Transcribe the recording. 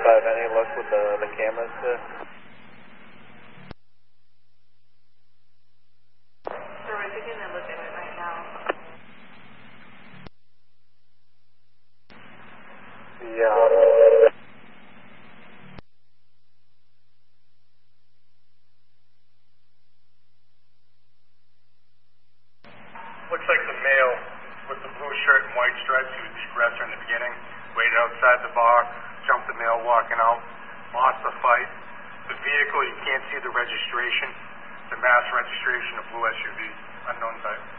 5, any luck with the cameras? We're beginning to look at it right now. Yeah. Looks like the male with the blue shirt and white stripes, he was the aggressor in the beginning, waited outside the bar, jumped the male walking out, lost the fight. The vehicle, you can't see the registration. The mass registration of blue SUV, unknown type.